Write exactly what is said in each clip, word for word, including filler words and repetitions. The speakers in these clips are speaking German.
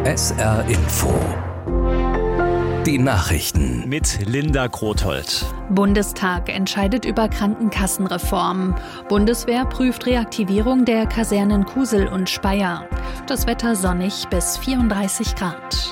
S R Info. Die Nachrichten mit Linda Grothold. Bundestag entscheidet über Krankenkassenreform. Bundeswehr prüft Reaktivierung der Kasernen Kusel und Speyer. Das Wetter sonnig bis vierunddreißig Grad.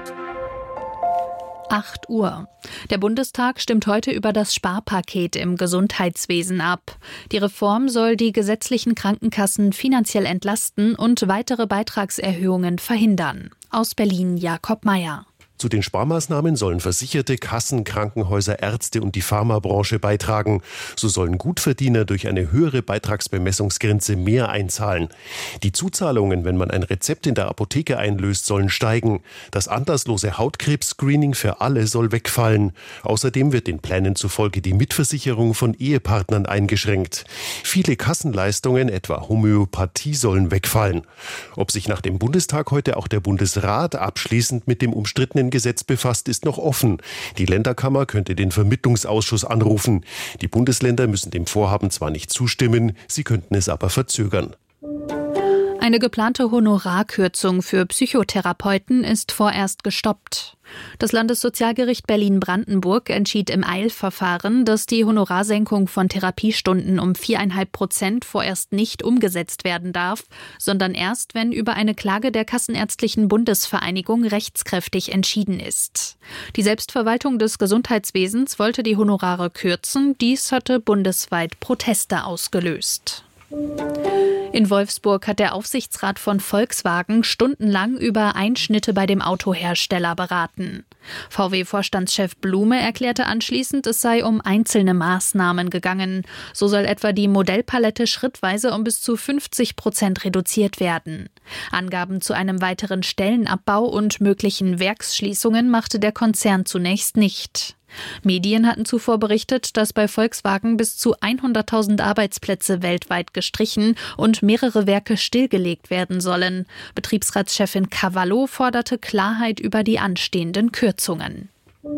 acht Uhr. Der Bundestag stimmt heute über das Sparpaket im Gesundheitswesen ab. Die Reform soll die gesetzlichen Krankenkassen finanziell entlasten und weitere Beitragserhöhungen verhindern. Aus Berlin Jakob Meyer. Zu den Sparmaßnahmen sollen Versicherte, Kassen, Krankenhäuser, Ärzte und die Pharmabranche beitragen. So sollen Gutverdiener durch eine höhere Beitragsbemessungsgrenze mehr einzahlen. Die Zuzahlungen, wenn man ein Rezept in der Apotheke einlöst, sollen steigen. Das anlasslose Hautkrebs-Screening für alle soll wegfallen. Außerdem wird den Plänen zufolge die Mitversicherung von Ehepartnern eingeschränkt. Viele Kassenleistungen, etwa Homöopathie, sollen wegfallen. Ob sich nach dem Bundestag heute auch der Bundesrat abschließend mit dem umstrittenen Gesetz befasst, ist noch offen. Die Länderkammer könnte den Vermittlungsausschuss anrufen. Die Bundesländer müssen dem Vorhaben zwar nicht zustimmen, sie könnten es aber verzögern. Eine geplante Honorarkürzung für Psychotherapeuten ist vorerst gestoppt. Das Landessozialgericht Berlin-Brandenburg entschied im Eilverfahren, dass die Honorarsenkung von Therapiestunden um viereinhalb Prozent vorerst nicht umgesetzt werden darf, sondern erst, wenn über eine Klage der Kassenärztlichen Bundesvereinigung rechtskräftig entschieden ist. Die Selbstverwaltung des Gesundheitswesens wollte die Honorare kürzen, dies hatte bundesweit Proteste ausgelöst. In Wolfsburg hat der Aufsichtsrat von Volkswagen stundenlang über Einschnitte bei dem Autohersteller beraten. V W-Vorstandschef Blume erklärte anschließend, es sei um einzelne Maßnahmen gegangen. So soll etwa die Modellpalette schrittweise um bis zu fünfzig Prozent reduziert werden. Angaben zu einem weiteren Stellenabbau und möglichen Werksschließungen machte der Konzern zunächst nicht. Medien hatten zuvor berichtet, dass bei Volkswagen bis zu hunderttausend Arbeitsplätze weltweit gestrichen und mehrere Werke stillgelegt werden sollen. Betriebsratschefin Cavallo forderte Klarheit über die anstehenden Kürzungen.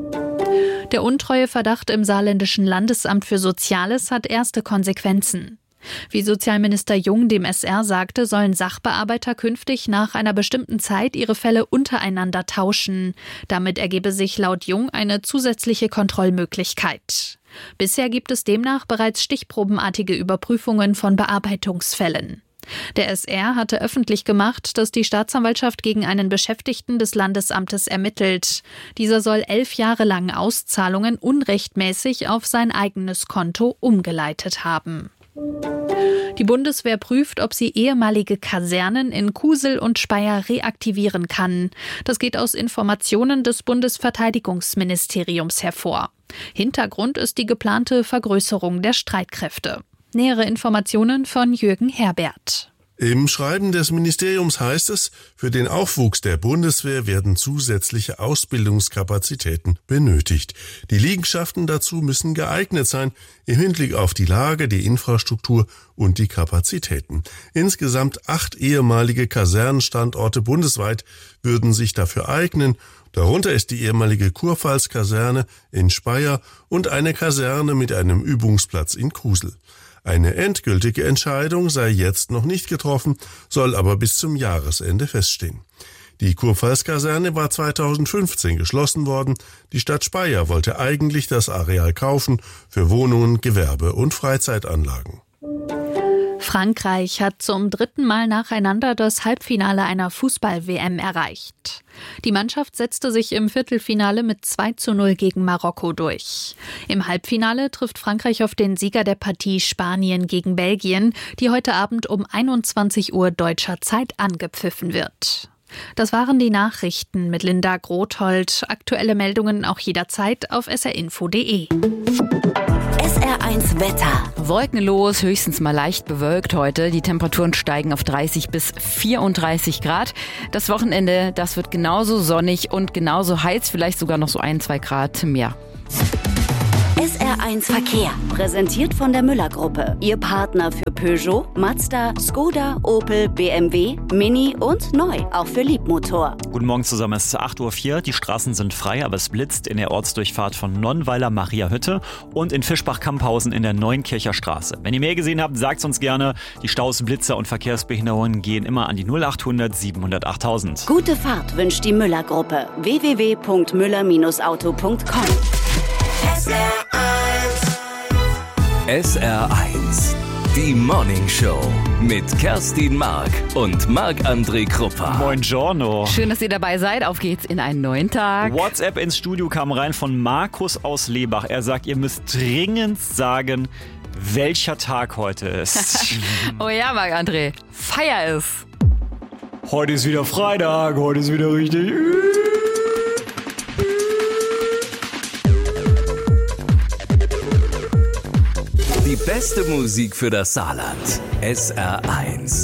Der Untreueverdacht im saarländischen Landesamt für Soziales hat erste Konsequenzen. Wie Sozialminister Jung dem S R sagte, sollen Sachbearbeiter künftig nach einer bestimmten Zeit ihre Fälle untereinander tauschen. Damit ergebe sich laut Jung eine zusätzliche Kontrollmöglichkeit. Bisher gibt es demnach bereits stichprobenartige Überprüfungen von Bearbeitungsfällen. Der S R hatte öffentlich gemacht, dass die Staatsanwaltschaft gegen einen Beschäftigten des Landesamtes ermittelt. Dieser soll elf Jahre lang Auszahlungen unrechtmäßig auf sein eigenes Konto umgeleitet haben. Die Bundeswehr prüft, ob sie ehemalige Kasernen in Kusel und Speyer reaktivieren kann. Das geht aus Informationen des Bundesverteidigungsministeriums hervor. Hintergrund ist die geplante Vergrößerung der Streitkräfte. Nähere Informationen von Jürgen Herbert. Im Schreiben des Ministeriums heißt es, für den Aufwuchs der Bundeswehr werden zusätzliche Ausbildungskapazitäten benötigt. Die Liegenschaften dazu müssen geeignet sein, im Hinblick auf die Lage, die Infrastruktur und die Kapazitäten. Insgesamt acht ehemalige Kasernenstandorte bundesweit würden sich dafür eignen. Darunter ist die ehemalige Kurpfalz-Kaserne in Speyer und eine Kaserne mit einem Übungsplatz in Kusel. Eine endgültige Entscheidung sei jetzt noch nicht getroffen, soll aber bis zum Jahresende feststehen. Die Kurpfalz-Kaserne war zweitausendfünfzehn geschlossen worden. Die Stadt Speyer wollte eigentlich das Areal kaufen für Wohnungen, Gewerbe und Freizeitanlagen. Frankreich hat zum dritten Mal nacheinander das Halbfinale einer Fußball-W M erreicht. Die Mannschaft setzte sich im Viertelfinale mit zwei zu null gegen Marokko durch. Im Halbfinale trifft Frankreich auf den Sieger der Partie Spanien gegen Belgien, die heute Abend um einundzwanzig Uhr deutscher Zeit angepfiffen wird. Das waren die Nachrichten mit Linda Grothold. Aktuelle Meldungen auch jederzeit auf s r info punkt d e. S R eins Wetter. Wolkenlos, höchstens mal leicht bewölkt heute. Die Temperaturen steigen auf dreißig bis vierunddreißig Grad. Das Wochenende, das wird genauso sonnig und genauso heiß, vielleicht sogar noch so ein, zwei Grad mehr. S R R eins Verkehr, präsentiert von der Müller-Gruppe. Ihr Partner für Peugeot, Mazda, Skoda, Opel, B M W, Mini und neu, auch für Liebmotor. Guten Morgen zusammen, es ist acht Uhr vier. Die Straßen sind frei, aber es blitzt in der Ortsdurchfahrt von Nonnweiler Mariahütte und in Fischbach-Kamphausen in der Neunkircher Straße. Wenn ihr mehr gesehen habt, sagt uns gerne. Die Staus, Blitzer und Verkehrsbehinderungen gehen immer an die null achthundert siebenhundert achttausend. Gute Fahrt wünscht die Müller-Gruppe. w w w punkt müller Bindestrich auto punkt com. S R eins, die Morning Show mit Kerstin Mark und Marc-André Kruppa. Buongiorno. Schön, dass ihr dabei seid. Auf geht's in einen neuen Tag. WhatsApp ins Studio kam rein von Markus aus Lebach. Er sagt, ihr müsst dringend sagen, welcher Tag heute ist. Oh ja, Marc-André, feier es. Heute ist wieder Freitag, heute ist wieder richtig. Die beste Musik für das Saarland. S R eins.